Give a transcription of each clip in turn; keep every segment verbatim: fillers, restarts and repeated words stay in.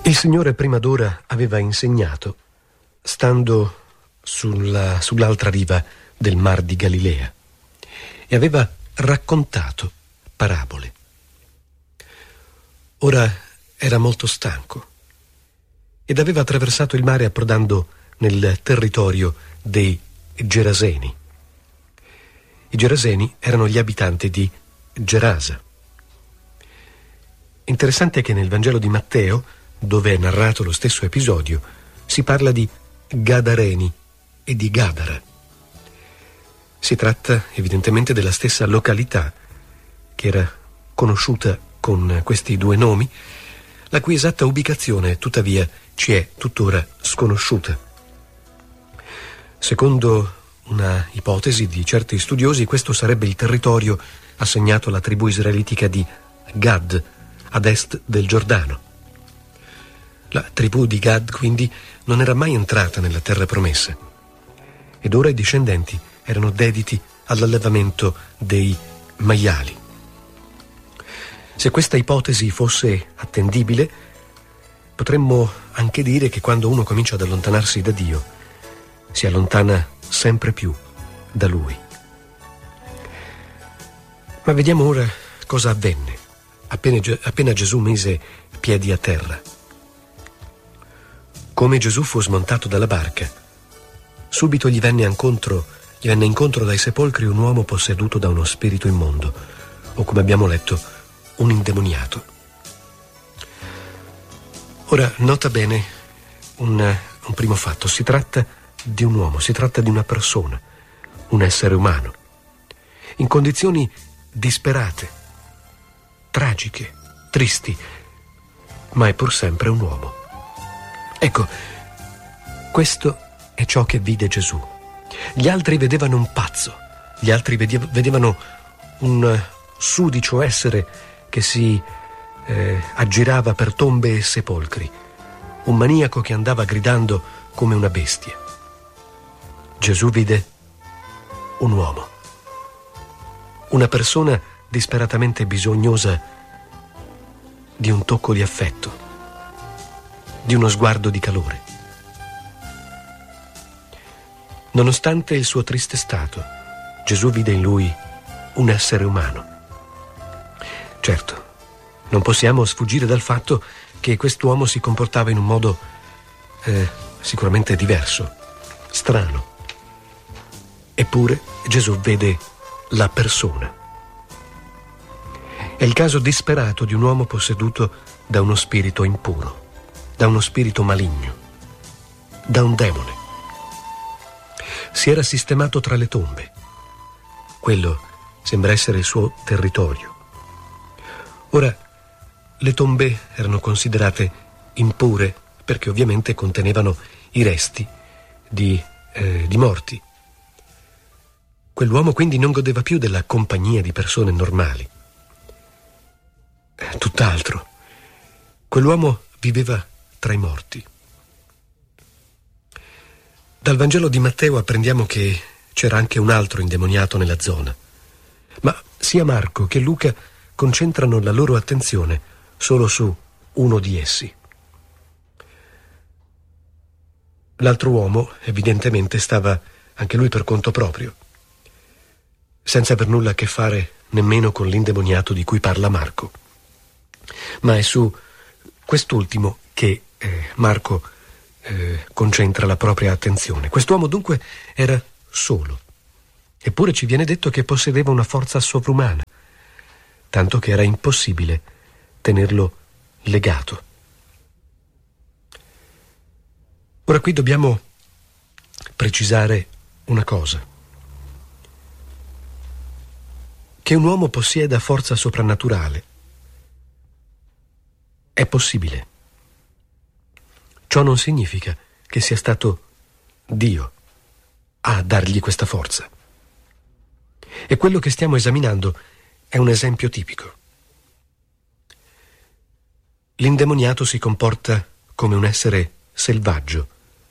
Il Signore prima d'ora aveva insegnato, stando sulla, sull'altra riva del Mar di Galilea, e aveva raccontato parabole. Ora era molto stanco ed aveva attraversato il mare approdando nel territorio dei Geraseni. I Geraseni erano gli abitanti di Gerasa. Interessante è che nel Vangelo di Matteo, dove è narrato lo stesso episodio, si parla di Gadareni e di Gadara. Si tratta evidentemente della stessa località che era conosciuta con questi due nomi, la cui esatta ubicazione tuttavia ci è tuttora sconosciuta. Secondo una ipotesi di certi studiosi, questo sarebbe il territorio assegnato alla tribù israelitica di Gad, ad est del Giordano. La tribù di Gad, quindi, non era mai entrata nella terra promessa, ed ora i discendenti erano dediti all'allevamento dei maiali. Se questa ipotesi fosse attendibile, potremmo anche dire che quando uno comincia ad allontanarsi da Dio, si allontana sempre più da Lui. Ma vediamo ora cosa avvenne appena, appena Gesù mise piedi a terra. Come Gesù fu smontato dalla barca, subito gli venne incontro, gli venne incontro dai sepolcri un uomo posseduto da uno spirito immondo, o come abbiamo letto, un indemoniato. Ora, nota bene un, un primo fatto. Si tratta di un uomo, si tratta di una persona, un essere umano, in condizioni disperate, tragiche, tristi, ma è pur sempre un uomo. Ecco, questo è ciò che vide Gesù. Gli altri vedevano un pazzo, gli altri vedevano un sudicio essere che si eh, aggirava per tombe e sepolcri, un maniaco che andava gridando come una bestia. Gesù vide un uomo, una persona disperatamente bisognosa di un tocco di affetto, di uno sguardo di calore. Nonostante il suo triste stato, Gesù vide in lui un essere umano. Certo, non possiamo sfuggire dal fatto che quest'uomo si comportava in un modo eh, sicuramente diverso, strano. Eppure Gesù vede la persona. È il caso disperato di un uomo posseduto da uno spirito impuro, da uno spirito maligno, da un demone. Si era sistemato tra le tombe. Quello sembra essere il suo territorio. Ora, le tombe erano considerate impure perché ovviamente contenevano i resti di, eh, di morti. Quell'uomo quindi non godeva più della compagnia di persone normali. Tutt'altro. Quell'uomo viveva tra i morti. Dal Vangelo di Matteo apprendiamo che c'era anche un altro indemoniato nella zona, ma sia Marco che Luca concentrano la loro attenzione solo su uno di essi. L'altro uomo evidentemente stava anche lui per conto proprio, senza per nulla a che fare nemmeno con l'indemoniato di cui parla Marco. Ma è su quest'ultimo che eh, Marco eh, concentra la propria attenzione. Quest'uomo dunque era solo, eppure ci viene detto che possedeva una forza sovrumana, tanto che era impossibile tenerlo legato. Ora qui dobbiamo precisare una cosa: che un uomo possieda forza soprannaturale è possibile. Ciò non significa che sia stato Dio a dargli questa forza. E quello che stiamo esaminando è un esempio tipico. L'indemoniato si comporta come un essere selvaggio.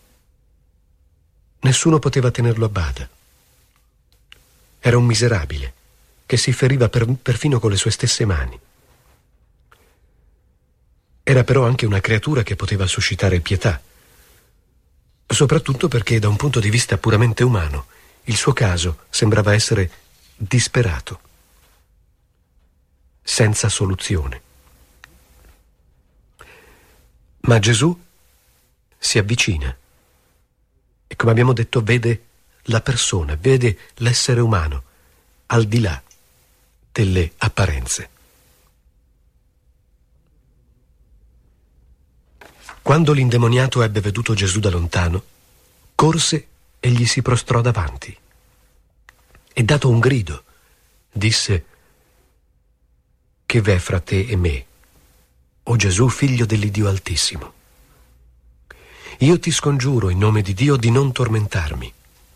Nessuno poteva tenerlo a bada. Era un miserabile che si feriva per, perfino con le sue stesse mani. Era però anche una creatura che poteva suscitare pietà, soprattutto perché da un punto di vista puramente umano il suo caso sembrava essere disperato, senza soluzione. Ma Gesù si avvicina e, come abbiamo detto, vede la persona, vede l'essere umano al di là delle apparenze. Quando l'indemoniato ebbe veduto Gesù da lontano, corse e gli si prostrò davanti. E dato un grido, disse: «Che v'è fra te e me, o Gesù, figlio dell'Iddio Altissimo? Io ti scongiuro in nome di Dio di non tormentarmi».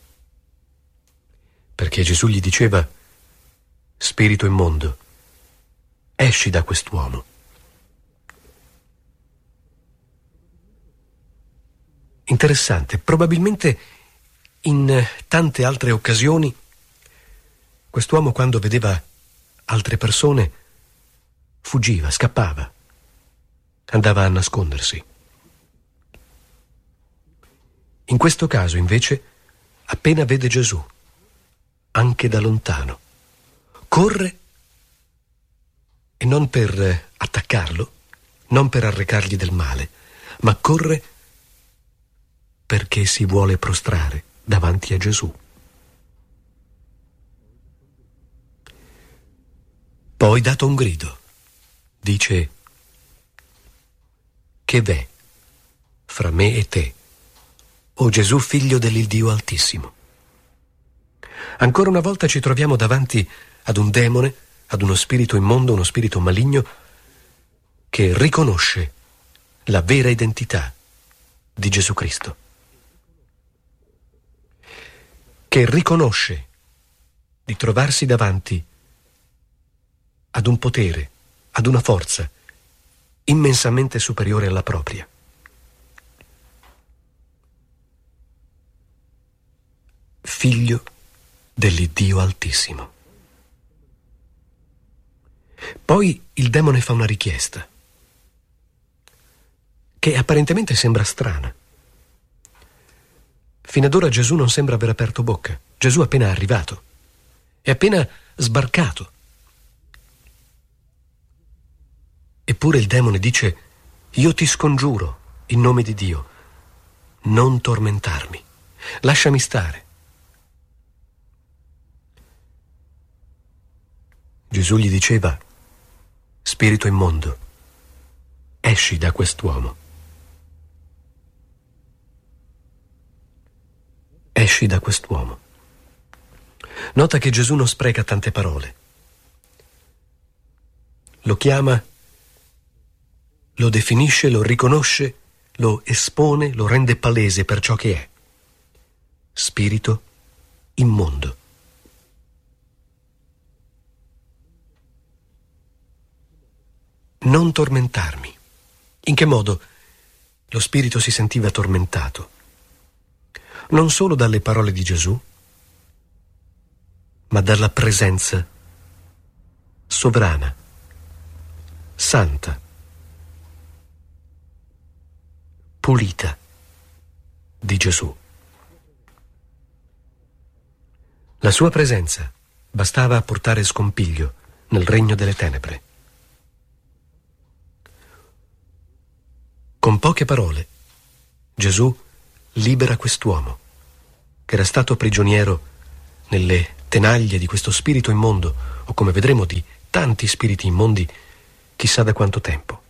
Perché Gesù gli diceva: «Spirito immondo, esci da quest'uomo». Interessante, probabilmente in tante altre occasioni quest'uomo, quando vedeva altre persone, fuggiva, scappava, andava a nascondersi. In questo caso, invece, appena vede Gesù, anche da lontano, corre, e non per attaccarlo, non per arrecargli del male, ma corre perché si vuole prostrare davanti a Gesù. Poi, dato un grido, dice: «Che v'è fra me e te, o Gesù, figlio dell'Iddio Altissimo?» Ancora una volta ci troviamo davanti ad un demone, ad uno spirito immondo, uno spirito maligno che riconosce la vera identità di Gesù Cristo, che riconosce di trovarsi davanti ad un potere, ad una forza immensamente superiore alla propria. Figlio dell'Iddio Altissimo. Poi il demone fa una richiesta che apparentemente sembra strana. Fino ad ora Gesù non sembra aver aperto bocca. Gesù è appena arrivato, è appena sbarcato. Eppure il demone dice: «Io ti scongiuro in nome di Dio, non tormentarmi, lasciami stare». Gesù gli diceva: «Spirito immondo, esci da quest'uomo». Esci da quest'uomo. Nota che Gesù non spreca tante parole. Lo chiama, lo definisce, lo riconosce, lo espone, lo rende palese per ciò che è: spirito immondo. Non tormentarmi. In che modo lo spirito si sentiva tormentato? Non solo dalle parole di Gesù, ma dalla presenza sovrana, santa, pulita di Gesù. La sua presenza bastava a portare scompiglio nel regno delle tenebre. Con poche parole, Gesù libera quest'uomo, che era stato prigioniero nelle tenaglie di questo spirito immondo, o come vedremo di tanti spiriti immondi, chissà da quanto tempo.